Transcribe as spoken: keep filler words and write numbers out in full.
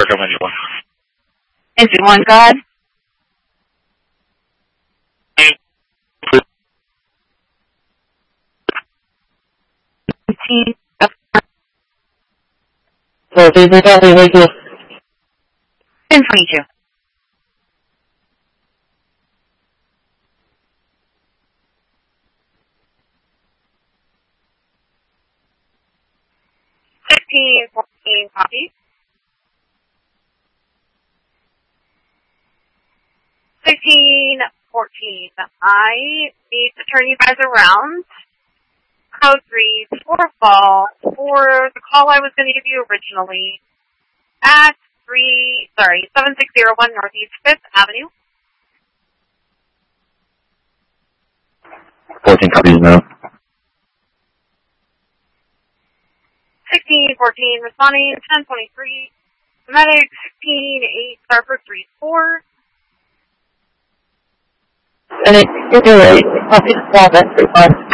come engine one. Engine one, go ahead. fourteen, thank you. ten twenty-two. Sixteen, fourteen, copy. Sixteen, fourteen. I need to turn you guys around. Code three, for fall, for the call I was going to give you originally at three, sorry, seven six zero one Northeast fifth Avenue. fourteen copies now. sixteen, fourteen, responding, ten twenty-three. Medic, sixteen, eight, Starford, three, four. And it's zero eight, copy the twelve, that's three five.